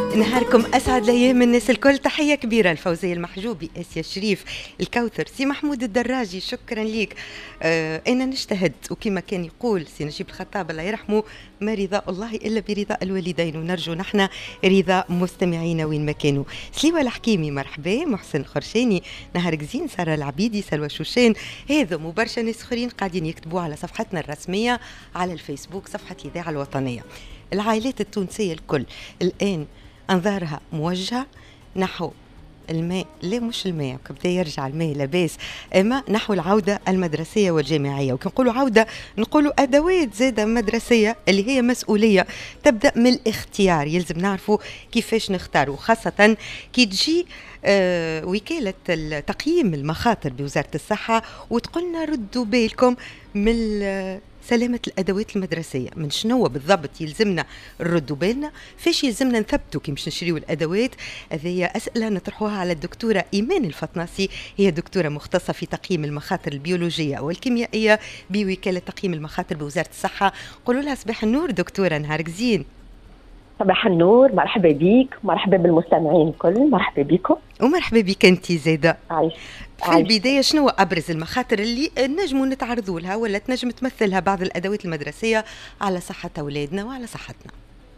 نهاركم أسعد الأيام الناس الكل. تحية كبيرة الفوزية المحجوبي، آسيا شريف، الكوثر، سي محمود الدراجي، شكرا ليك. أنا نجتهد، وكما كان يقول سي نجيب الخطاب الله يرحمه: ما رضاء الله إلا برضاء الوالدين، ونرجو نحن رضاء مستمعين وين ما كانوا. سليوة الحكيمي مرحبا، محسن خرشاني، نهارك زين، سارة العبيدي، سلوى شوشان، هذا وبرشا ناس اخرين قاعدين يكتبوا على صفحتنا الرسمية على الفيسبوك، صفحة الإذاعة الوطنية. العائلات التونسية الكل الآن أنظارها موجهة نحو الماء، لا مش الماء كبدا يرجع الماء لاباس، اما نحو العوده المدرسيه والجامعيه. وكنقولوا عوده نقولوا ادوات زاده مدرسيه اللي هي مسؤوليه تبدا من الاختيار. يلزم نعرفوا كيفاش نختاروا، خاصه كي تجي وكاله تقييم المخاطر بوزاره الصحه وتقولنا ردوا بالكم من سلامة الأدوات المدرسية، من شنو بالضبط يلزمنا نردوا بالنا، فاش يلزمنا نثبتوا كي مش نشريوا الأدوات. هذه أسئلة نطرحوها على الدكتورة إيمان الفطناسي، هي دكتورة مختصة في تقييم المخاطر البيولوجية والكيميائية بوكالة تقييم المخاطر بوزارة الصحة. قولوا لها صباح النور دكتورة، نهارك زين. صباح النور، مرحبا بيك، مرحبا بالمستمعين الكل، مرحبا بكم ومرحبا بك انتي زيدة. عايش. في البداية شنو أبرز المخاطر اللي نجموا نتعرضوا لها ولا تنجم تمثلها بعض الأدوات المدرسية على صحة أولادنا وعلى صحتنا؟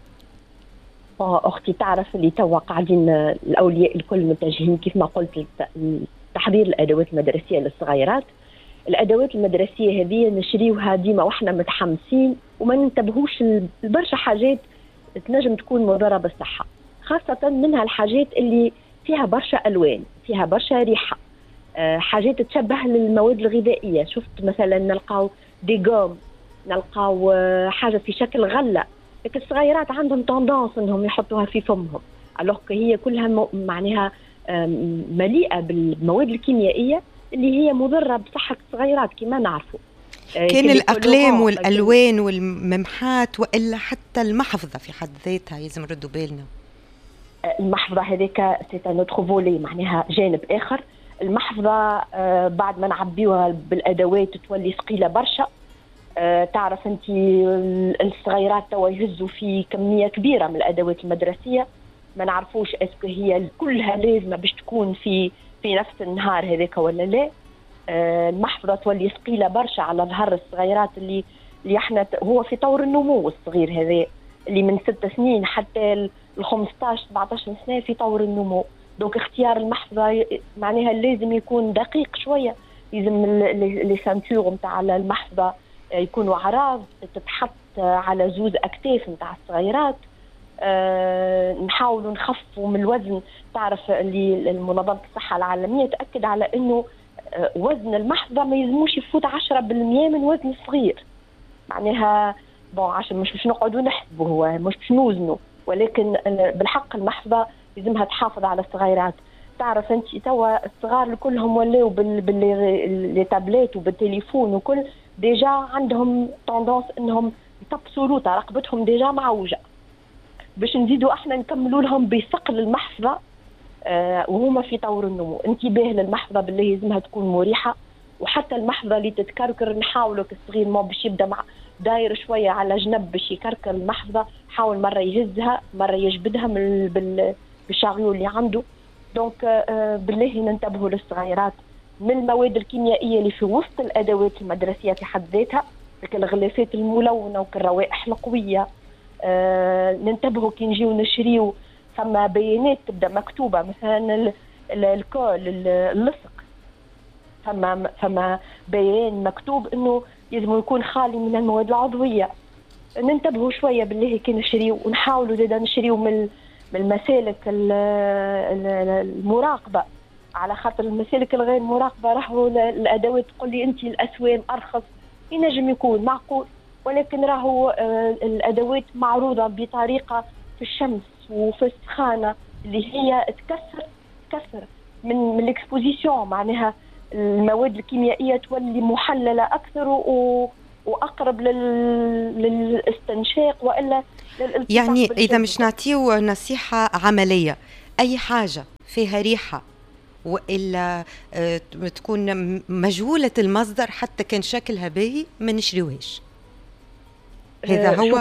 أختي تعرف اللي توا قاعدين الأولياء الكل متجهين كيف ما قلت تحضير الأدوات المدرسية للصغيرات. الأدوات المدرسية هذه نشريوها ديما وإحنا متحمسين وما ننتبهوش لبرشا حاجات تنجم تكون مضرة بالصحة، خاصة منها الحاجات اللي فيها برشا ألوان، فيها برشا ريحة، حاجات تشبه للمواد الغذائية. شفت مثلا نلقاو ديغوم، نلقاو حاجة في شكل غلة، لكن الصغيرات عندهم تندانس انهم يحطوها في فمهم، الوغ هي كلها معناها مليئة بالمواد الكيميائية اللي هي مضرة بصحة الصغيرات كما نعرفوا. كان الأقلام والألوان والممحات وإلا حتى المحفظة في حد ذاتها يلزم نردوا بالنا. المحفظة هذيك سيتا نوتخ فولي، معناها جانب آخر. المحفظة بعد ما نعبيوها بالأدوات تولي ثقيلة برشا. تعرف أنت الصغيرات توا يهزوا في كمية كبيرة من الأدوات المدرسية، ما نعرفوش اسكو هي كلها لازمة باش تكون في نفس النهار هذاك ولا لا. المحفظة تولي ثقيلة برشا على ظهر الصغيرات اللي احنا هو في طور النمو الصغير هذا اللي من 6 سنين حتى ال 15 17 سنة في طور النمو. دونك اختيار المحفظة معناها لازم يكون دقيق شوية، لازم لي سانتور نتاع المحفظة يكونوا عراض تتحط على زوز أكتاف نتاع الصغيرات. نحاولوا نخفوا من الوزن. تعرف اللي المنظمة الصحة العالمية تأكد على إنه وزن المحفظة ما يلزموش يفوت 10% من وزن الصغير. معناها عشان مش باش نقعدوا نحسبوا، هو مش باش نوزنوا، ولكن بالحق المحفظة لازمها تحافظ على الصغيرات. تعرف انت توا الصغار كلهم ولاو بالتابلات وبالتليفون وكل ديجا عندهم تندانس انهم يطبسوا لوطه، رقبتهم ديجا معوجه. باش نزيدوا احنا نكملوا لهم بثقل المحفظه وهما في طور النمو. انتباه للمحفظه بالله لازمها تكون مريحه، وحتى المحفظه اللي تتكركر نحاولوا الصغير ما باش يبدا مع داير شويه على جنب باش يكركر المحفظه، حاول مره يهزها مره يجبدها من بالشاغيو اللي عنده. دونك بالله ننتبهوا للصغيرات من المواد الكيميائيه اللي في وسط الادوات المدرسيه في حد ذاتها، لكن الغلافات الملونه والروائح القويه. ننتبهوا كي نجيو نشريو ثم بيانات تبدا مكتوبه، مثلا الكول اللصق ثم بيان مكتوب انه لازم يكون خالي من المواد العضويه. ننتبهوا شويه بالله كي نشريو، ونحاولوا زاده نشريو من المسالك المراقبه، على خاطر المسالك الغير مراقبه راهو الادوات تقول لي انت الاسوان ارخص، ينجم يكون معقول، ولكن راهو الادوات معروضه بطريقه في الشمس وفي السخانه اللي هي تكسر من الاكسبوزيسيون. معناها المواد الكيميائيه تولي محلله اكثر واقرب للاستنشاق والا يعني اذا مش نعطيو نصيحه عمليه، اي حاجه فيها ريحه والا تكون مجهوله المصدر حتى كان شكلها باهي ما نشريوهاش. هذا هو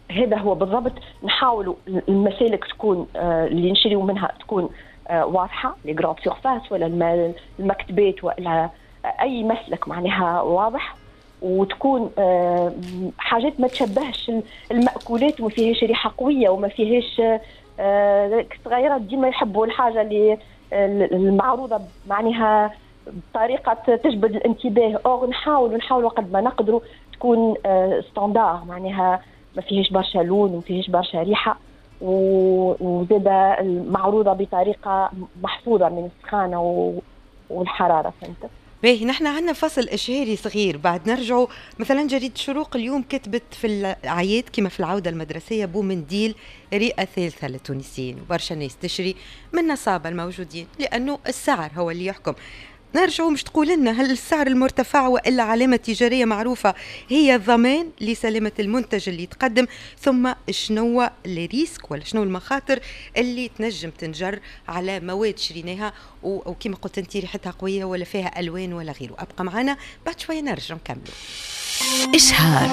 هذا هو بالضبط. نحاولوا المسالك تكون اللي نشريوا منها تكون واضحه، لي جراند سيرفاس ولا المكتبات ولا اي مسلك معناها واضح، وتكون حاجات ما تشبهش المأكولات وما فيهاش ريحه قويه وما فيهاش صغيرات ديما يحبوا الحاجه اللي المعروضه معناها بطريقه تجبد الانتباه. او نحاولوا قد ما نقدروا تكون ستاندار، معناها ما فيهاش برشا لون وما فيهاش برشا ريحه، وزاده المعروضه بطريقه محفوظه من السخانه والحراره. فهمت؟ باهي، نحن عندنا فصل إشهاري صغير بعد نرجعوا. مثلا جريدة شروق اليوم كتبت في الأعياد كما في العودة المدرسية بومنديل رئة ثالثة للتونسيين، وبرشا ناس تشري من نصابة الموجودين لأنه السعر هو اللي يحكم. نرجعوا مش تقول لنا هل السعر المرتفع وإلا علامة تجارية معروفة هي الضمان لسلامة المنتج اللي يتقدم؟ ثم شنو الريسك ولا شنو المخاطر اللي تنجم تنجر على مواد شريناها وكما قلت انت ريحتها قوية ولا فيها ألوان ولا غيره؟ أبقى معنا بعد شوية نرجع نكمل. إشهار.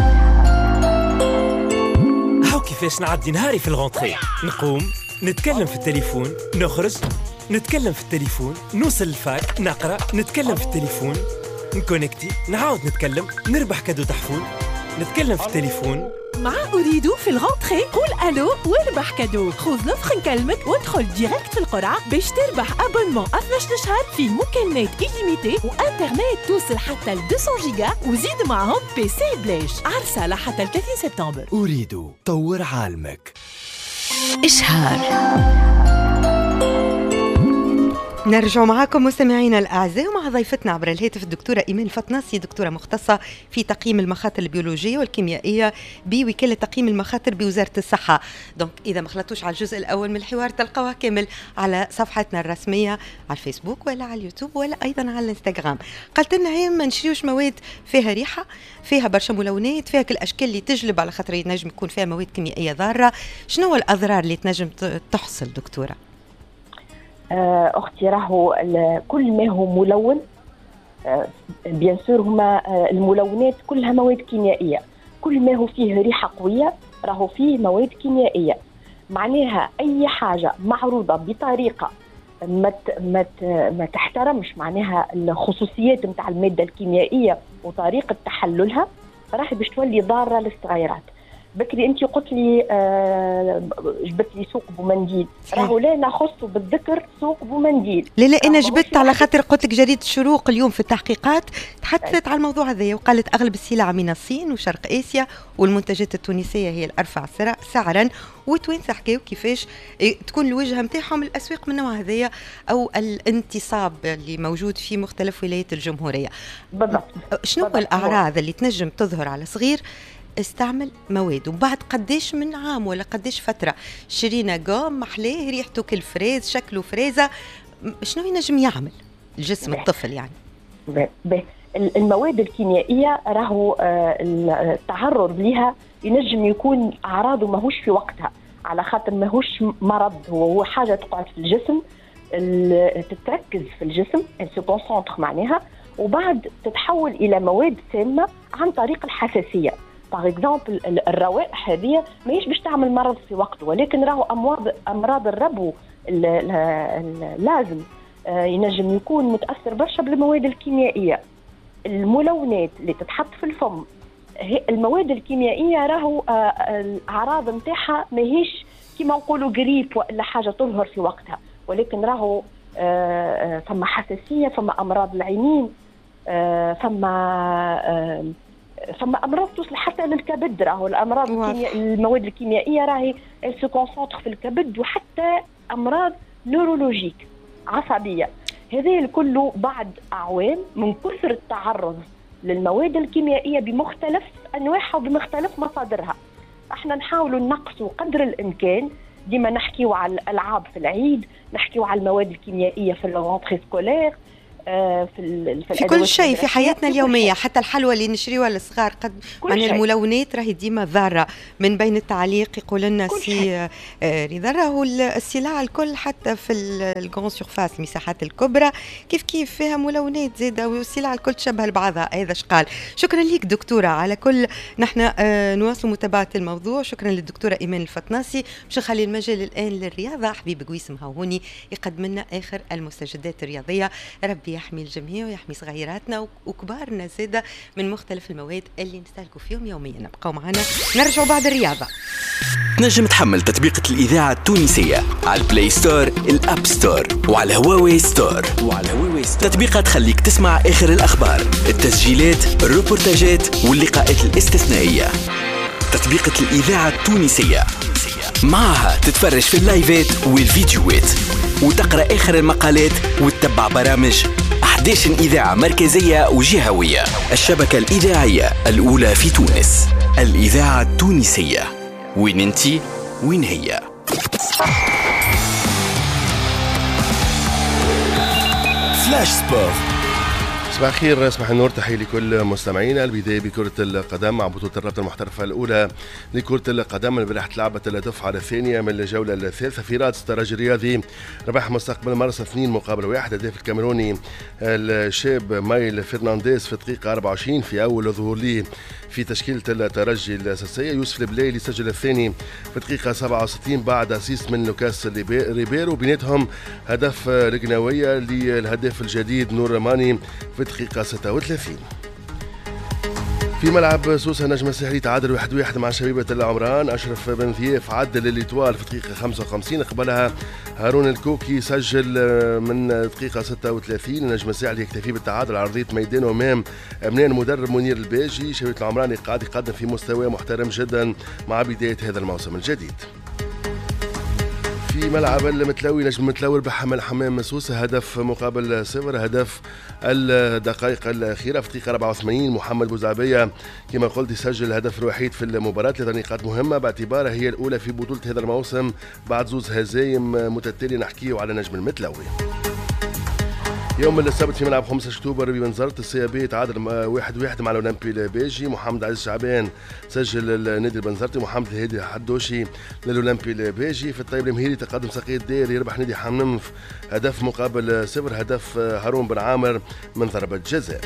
هاو كيفاش نعدي نهاري في الغونتري، نقوم نتكلم في التليفون، نخرج نتكلم في التليفون، نوصل الفاك نقرأ، نتكلم في التليفون، نكونكتي، نعاود نتكلم، نربح كادو تحفون، نتكلم في التليفون. مع أريدو في الغونتري قول ألو واربح كادو. خذ لوفر نكلمك وادخل ديريكت في القرعة باش تربح أبونمون 12 شهر فيه مكالمات إليميتي وإنترنت توصل حتى ل 200 جيجا، وزيد معهم بي سي بلاش. عرسة لحتى 30 سبتمبر. أريدو طور عالمك. إشهار. نرجع معكم مستمعينا الأعزاء ومع ضيفتنا عبر الهاتف الدكتورة إيمان الفطناسي، دكتورة مختصة في تقييم المخاطر البيولوجية والكيميائية بوكالة تقييم المخاطر بوزارة الصحة. دونك إذا ما خلطوش على الجزء الأول من الحوار تلقوها كامل على صفحتنا الرسمية على الفيسبوك ولا على اليوتيوب ولا أيضا على الانستغرام. قالت لنا هي ما نشريوش مواد فيها ريحة، فيها برشا ملونات، فيها كل الأشكال اللي تجلب، على خاطر ينجم يكون فيها مواد كيميائية ضارة. شنو الأضرار اللي تنجم تحصل دكتورة؟ أختي راهو كل ما هو ملون بيان سور هما الملونات كلها مواد كيميائية. كل ما هو فيه ريحة قوية راهو فيه مواد كيميائية. معناها أي حاجة معروضة بطريقة ما تحترمش معناها الخصوصيات متاع المادة الكيميائية وطريقة تحللها راح باش تولي ضارة للصغيرات. بكري انت قلت لي جبت لي سوق بومنديل، راهو لا نخص بالذكر سوق بومنديل. لا انا جبت على خاطر قلت لك جريدة الشروق اليوم في التحقيقات تحدثت على الموضوع هذا وقالت اغلب السلع من الصين وشرق اسيا والمنتجات التونسيه هي الارفع سعرا. وتوين حكاو كيفاش تكون الوجهه نتاعهم الاسواق من النوع هذايا او الانتصاب اللي موجود في مختلف ولايات الجمهوريه. بالضبط. شنو الاعراض اللي تنجم تظهر على صغير استعمل مواد وبعد قديش من عام ولا قديش فترة شرينا قام محلاه ريحته كالفريز شكله فريزة؟ شنو ينجم يعمل الجسم الطفل يعني؟ المواد الكيميائية راهو التعرض لها ينجم يكون أعراضه ماهوش في وقتها، على خاطر ماهوش مرض، هو حاجة تقعد في الجسم تتركز في الجسم سكونسونتر معناها، وبعد تتحول إلى مواد سامة عن طريق الحساسية. باغ اكزومبل الروائح هذه ماهيش باش تعمل مرض في وقته، ولكن راهو امراض الربو لازم ينجم يكون متاثر برشا بالمواد الكيميائيه. الملونات اللي تتحط في الفم، المواد الكيميائيه راهو الاعراض نتاعها ماهيش كيما نقولوا قريب ولا حاجه تظهر في وقتها، ولكن راهو فما حساسيه، فما امراض العينين، فما امراض توصل حتى للكبد. راهو الامراض المواد الكيميائيه راهي سو كونسونتر في الكبد، وحتى امراض نورولوجيك عصبيه. هذا الكل بعد اعوام من كثر التعرض للمواد الكيميائيه بمختلف انواعها وبمختلف مصادرها. احنا نحاولوا نقصوا قدر الامكان، ديما نحكيوا على الالعاب في العيد، نحكيوا على المواد الكيميائيه في الرونتري سكولير، في كل شيء في حياتنا اليومية، حتى الحلوى اللي نشريوها للصغار قد يعني الملونات راهي ديما ضارة. من بين التعليق يقول لنا سي رضا راهو السلع الكل حتى في الجران سورفاس المساحات الكبرى كيف فيها ملونات زيادة والسلع الكل تشبه لبعضها. هذا شقال. شكرا لك دكتورة. على كل نحن نواصل متابعة الموضوع. شكرا للدكتورة إيمان الفطناسي. باش نخلي المجال الآن للرياضة. حبيب قويس مهوني يقدم لنا آخر المستجدات الرياضية. ربي يحمي الجميع ويحمي صغيراتنا وكبارنا زادة من مختلف المواد اللي نستهلكوا فيهم يوميا. نبقوا معنا نرجعوا بعد الرياضة. تنجم تحمل تطبيقة الإذاعة التونسية على البلاي ستور، الأب ستور وعلى هواوي ستور. تطبيقات تخليك تسمع آخر الأخبار، التسجيلات، الروبورتاجات واللقاءات الاستثنائية. تطبيقة الإذاعة التونسية معها تتفرج في اللايفات والفيديوهات وتقرأ آخر المقالات وتتبع برامج 11 إذاعة مركزية وجهوية. الشبكة الإذاعية الأولى في تونس، الإذاعة التونسية. وين انتي وين هي؟ فلاش سبور. صباح الخير، صباح النور، تحية لكل مستمعينا. البداية بكرة القدم مع بطولة الرابطة المحترفة الأولى لكرة القدم. البارحة تلعبت الدفعة الثانية من الجولة الثالثة في رادس الترجي الرياضي. ربح مستقبل مرسى 2-1. هدف الكاميروني الشاب مايل فرنانديز في الدقيقة 24 في أول ظهور ليه في تشكيلة الترجي الأساسية. يوسف البلايلي سجل الثاني في الدقيقة 67 بعد أسيست من لوكاس ريبيرو. بيناتهم هدف رقناوية للهدف الجديد نور ماني في الدقيقة 36. في ملعب سوسة نجم الساحلي تعادل 1-1 مع شبيبة العمران. أشرف بن ثياف عدل للإطوال في الدقيقة 55. قبلها هارون الكوكي سجل من الدقيقة 36. نجم الساحلي يكتفي بالتعادل على أرضية ميدانه أمام أمنان مدرب منير الباجي. شبيبة العمران قاعد يقدم في مستوى محترم جدا مع بداية هذا الموسم الجديد. في ملعب المتلاوي نجم المتلاوي ربح من حمام سوسة هدف مقابل 0. هدف الدقائق الأخيرة في الدقيقة 84 محمد بوزعبية كما قلت يسجل الهدف الوحيد في المباراة. 3 نقاط مهمة باعتبارها هي الأولى في بطولة هذا الموسم بعد زوز هزايم متتالية. نحكيه على نجم المتلاوي. يوم السبت في ملعب 5 أكتوبر ببنزرت السيابي تعادل 1-1 مع الأولمبي الباجي. محمد عزيز شعبان سجل النادي البنزرتي. محمد الهادي حدوشي للأولمبي الباجي. في الطيب المهيري تقدم سقيط دير يربح نادي حمنمف هدف مقابل 0. هدف هارون بن عامر من ضربة جزاء.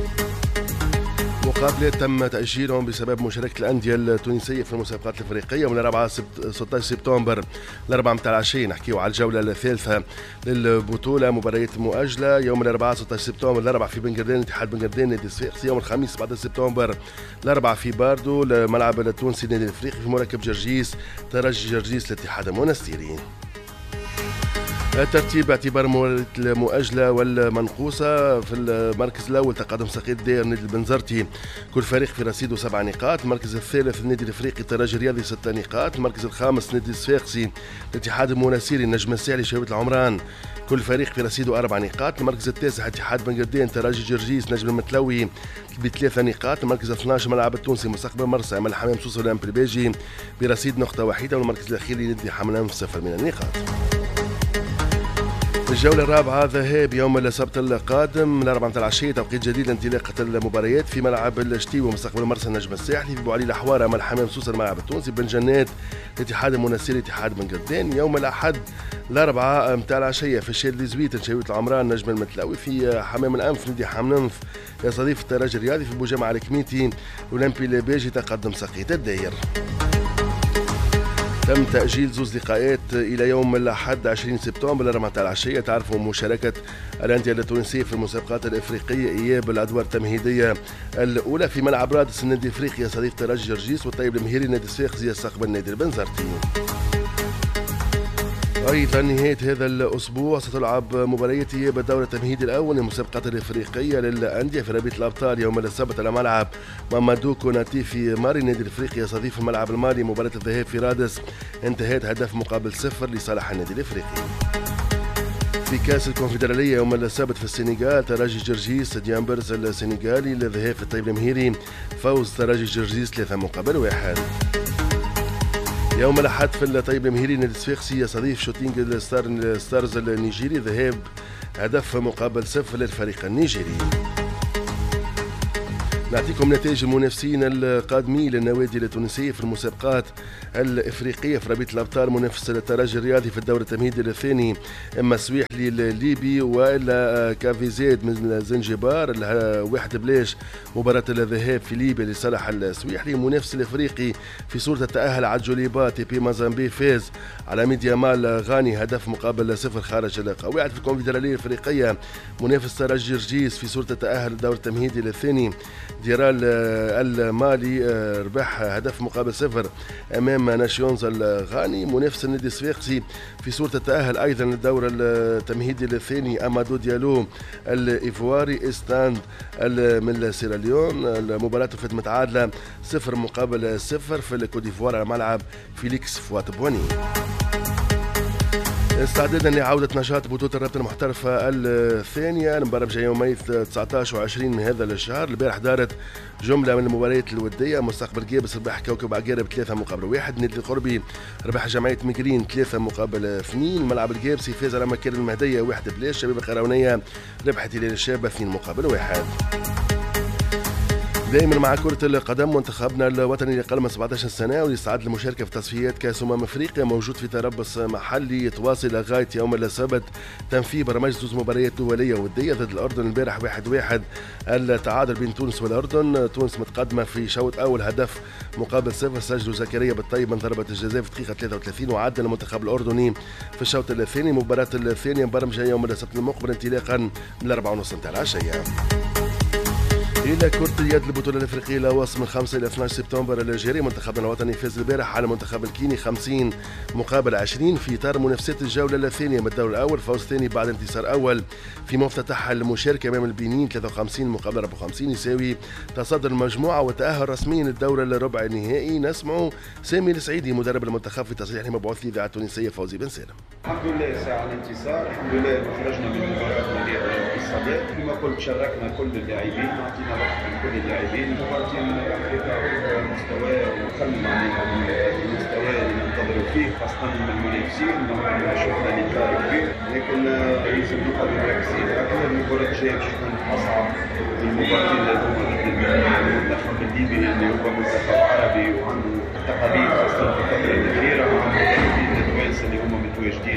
مقابلات تم تأجيلهم بسبب مشاركة الأندية التونسية في المسابقات الأفريقية من 16 سبتمبر ل4 متاع العشية. نحكيو على الجولة الثالثة للبطولة. مباريات مؤجلة يوم الأربعاء 16 سبتمبر الأربعاء في بنقردان اتحاد بنقردان نادي الصفاقسي. يوم الخميس 17 سبتمبر الأربعاء في باردو الملعب التونسي نادي الإفريقي. في مركب جرجيس ترجي جرجيس الاتحاد المنستيري. الترتيب باعتبار المؤجلة والمنقوصة. في المركز الأول تقدم سقيط دير نادي البنزرتي كل فريق في رصيده 7 نقاط. المركز الثالث النادي الإفريقي الترجي الرياضي 6 نقاط. المركز الخامس نادي الصفاقسي الاتحاد المنستيري النجم الساحلي شبيبة العمران كل فريق في رصيده 4 نقاط. المركز التاسع اتحاد بنقردان ترجي جرجيس نجم المتلوي ب3 نقاط. المركز 12 ملعب التونسي مستقبل مرسى أمل حمام سوسة والأولمبي الباجي برصيد نقطة واحدة. والمركز الأخير نادي حمام 0 من النقاط. الجولة الرابعة ذهاب يوم السبت القادم من 4 متاع العشية توقيت جديد لانطلاقة المباريات في ملعب الشتيوي مستقبل مرسى النجم الساحلي. في بوعلي الأحوار أمل حمام سوسة الملعب التونسي. بن جنات الاتحاد المنستيري اتحاد بنقردان. يوم الأحد 4 متاع العشية في الشيل ليزويت شبيبة العمران نجم المتلاوي. في حمام الأنف نادي حمنمف يستضيف الترجي الرياضي. في بوجامع الكميتي الأولمبي الباجي تقدم سقيط الداير. تم تأجيل زوز لقاءات إلى يوم الأحد 20 سبتمبر 4 متاع العشية. تعرفوا مشاركة الأندية التونسية في المسابقات الإفريقية إياب الأدوار التمهيدية الأولى. في ملعب رادس النادي الإفريقي يستضيف ترجي جرجيس. والطيب المهيري نادي الصفاقسي يستقبل نادي البنزرتي. أيضا نهاية هذا الأسبوع ستلعب مباريات إياب الدور التمهيدي الأول للمسابقات الإفريقية للأندية في رابطة الأبطال. يوم السبت على ملعب مامادو كوناتي في ماري النادي الإفريقي يستضيف الملعب المالي. مباراة الذهاب في رادس انتهت هدف مقابل 0 لصالح النادي الإفريقي. في كأس الكونفدرالية يوم السبت في السنغال ترجي جرجيس ديامبرز السنغالي للذهاب في الطيب المهيري فوز ترجي جرجيس 3-1. يوم الأحد في الطيب المهيري نادي الصفاقسي يستضيف شوتينغ ستارز النيجيري، ذهاب هدف مقابل 0 للفريق النيجيري. نعطيكم نتائج المنافسين القادمين للنوادي التونسية في المسابقات الإفريقية في ربيع الأبطال. منافس الترجي الرياضي في الدور التمهيدي الثاني إما السويحلي الليبي وإلا كافيزيد من زنجبار. واحد بلاش مباراة الذهاب في ليبيا لصالح السويحلي. منافس الإفريقي في صورة التأهل على جوليبا تي بي مازامبي فاز على ميديا مال غاني هدف مقابل 0 خارج القواعد. في الكونفدرالية الإفريقية منافس ترجي رجيس في صورة التأهل الدور التمهيدي الثاني ديرال المالي ربح هدف مقابل 0 امام ناشيونز الغاني. منافس النادي الصفاقسي في صورة التأهل ايضا للدور التمهيدي الثاني امادو ديالو الايفواري استاند من سيراليون. المباراة فاتت متعادلة 0 مقابل 0 في الكوديفوار على ملعب فيليكس فوات بواني. استعدادا لعودة نشاط بطولة الرابطة المحترفة الثانية. المباراة بجاية يومي 19 و20 من هذا الشهر. البارح دارت جملة من المباريات الودية. مستقبل جابس ربح كوكب عقارب 3 مقابل 1. نادي القربي ربح جمعية مقرين 3 مقابل 2. الملعب الجابسي فاز على مكان المهدية 1 بلاش. شباب القراونية ربحت هلال الشابة 2 مقابل 1. دائما مع كرة القدم منتخبنا الوطني اللي أقل من 17 سنة واللي استعد للمشاركة في تصفيات كأس أفريقيا موجود في تربص محلي يتواصل لغاية يوم السبت تنفيذ برامج 2 مباريات دولية ودية ضد الأردن. البارح 1-1 التعادل بين تونس والأردن. تونس متقدمة في شوط أول هدف مقابل 0 سجلوا زكريا بالطيب من ضربة الجزاء في دقيقة 33 وعدل المنتخب الأردني في الشوط الثاني. مباراة الثانية مبرمجة يوم السبت المقبل انطلاقا من 4:30 نتاع العشية. إلى كرة اليد البطولة الأفريقية لوصل من 5 إلى 12 سبتمبر الجاري. منتخبنا الوطني فاز البارح على منتخب الكيني 50 مقابل 20 في إطار منافسات الجولة الثانية من الدور الأول. فوز ثاني بعد انتصار أول في مفتتح المشاركة أمام البنين 53 مقابل 54 يساوي تصدر المجموعة وتأهل رسميا للدور الربع النهائي. نسمع سامي السعيدي مدرب المنتخب في تصريح لمبعوث الإذاعة التونسية فوزي بن سالم. الحمد لله ساعة الانتصار، الحمد لله خرجنا من مباراة مليئة بالصداق. كما قلت شاركنا كل اللاعبين، أعطينا وقت من كل اللاعبين. المباراة الحقيقة مستوى مخمم عن المستوى اللي ننتظروا فيه خاصة من المنافسين. شفنا لقاء كبير لكن لازم نبقى مركزين. أكيد المباراة الجاية باش تكون أصعب من المباراتين اللي هما ضد المنتخب الليبي اللي هو منتخب عربي وعنده تقاليد خاصة في الفترة الأخيرة مع المدربين التوانسة اللي هما متواجدين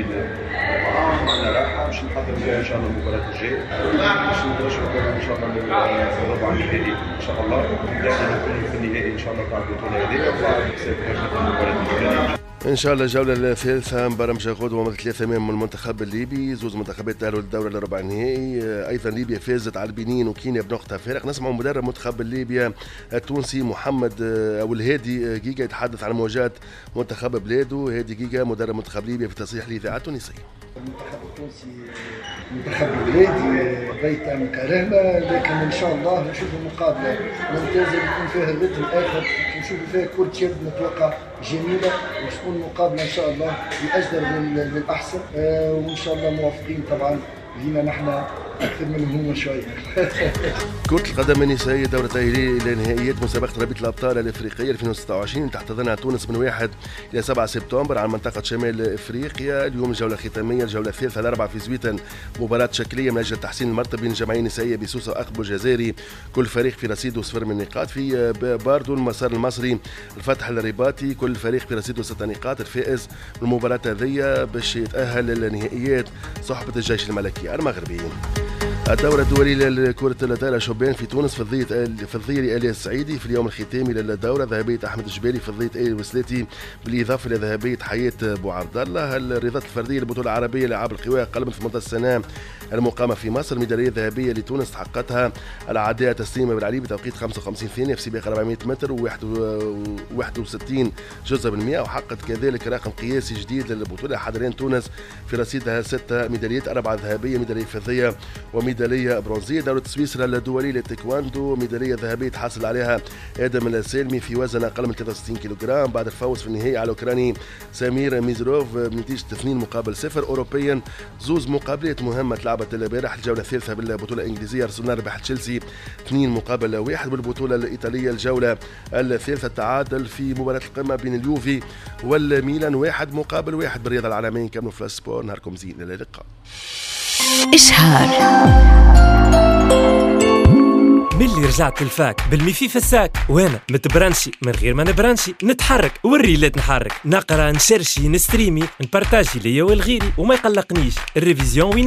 معنا راحة باش نحضر فيها إن شاء الله المباراة الجاية باش نتوجهوا إن شاء الله للربع النهائي إن شاء الله. بدأنا نكون في النهائي إن شاء الله تاع البطولة هذه وبعد حساب المباراة الثانية. ان شاء الله الجوله الثالثه مبرمجه غدوه ومضت 3 امام المنتخب الليبي. زوز منتخبات تاهلوا للدور الربع النهائي. ايضا ليبيا فازت على البنين وكينيا بنقطه فارق. نسمع مدرب منتخب ليبيا التونسي محمد او الهادي جيجا يتحدث عن مواجهه منتخب بلاده. هادي جيجا مدرب منتخب ليبيا في تصريح للاذاعه التونسيه. المنتخب التونسي منتخب بلادي بيت مكرهنا، لكن ان شاء الله نشوفوا مقابله ممتازه يكون فيها الرتم اخر، نشوفوا فيها كرة يد نتوقع جميله وتكون مقابله ان شاء الله بالاجدر للاحسن، وان شاء الله موافقين طبعا لينا نحن اكثر منهم هم شويه. كرة القدم النسائية دورة تأهيلية إلى نهائيات مسابقة رابطة الأبطال الإفريقية 2026 تحتضنها تونس من 1 إلى 7 سبتمبر على منطقة شمال إفريقيا. اليوم الجولة الختامية الجولة الثالثة الأربعة في زويتن، مباراة شكلية من أجل تحسين المرتبة بين الجمعية النسائية بسوسة وأقبو الجزائري، كل فريق في رصيده 0 من النقاط. في باردو المسار المصري الفتح الرباطي، كل فريق في رصيده 6 نقاط. الفائز من المباراة هذه باش يتأهل للنهائيات صحبة الجيش الملكي المغربي. الدورة الدولية لكرة الطائرة شبان في تونس في الضية لآلية السعيدي في اليوم الختامي للدورة. ذهبية أحمد الجبالي في الضية آلي الوسلاتي بالإضافة إلى ذهبية حياة بوعبد الله. الرياضات الفردية للبطولة العربية لألعاب القوى أقل من 18 سنة المقامة في مصر، ميدالية ذهبية لتونس تحققتها العادية تسليمة بالعلي بتوقيت 55 ثانية في سباق 400 متر و61 جزء بالمئة، وحققت كذلك رقم قياسي جديد للبطولة. حضرين تونس في رصيدها 6 ميداليات، 4 ذهبية، ميدالية فضية وميدالية ميدالية برونزية. دورة سويسرا الدولية للتايكواندو ميدالية ذهبية تحصل عليها آدم السالمي في وزن أقل من 63 كيلوغرام بعد الفوز في النهائي على الأوكراني سمير ميزروف بنتيجة 2-0. أوروبيا زوز مقابلات مهمة تلعبت البارح الجولة الثالثة بالبطولة الإنجليزية. أرسنال ربح تشيلسي 2-1. بالبطولة الإيطالية الجولة الثالثة تعادل في مباراة القمة بين اليوفي والميلان 1-1. بالرياضة العالمية كملوا في السبور. نهاركم زين، إلى اللقاء. إشهار ملي رجعت للفاك بالميفي في الساك وانا متبرنشي من غير ما نبرنشي نتحرك والريلات نحرك نقرا نشرشي نستريمي نبارتاجي ليا والغيري وما يقلقنيش الريفيزيون وين